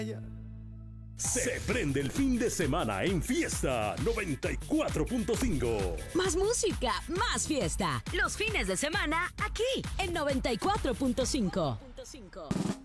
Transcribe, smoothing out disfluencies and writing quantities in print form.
Se prende el fin de semana en Fiesta 94.5. Más música, más fiesta. Los fines de semana aquí en 94.5.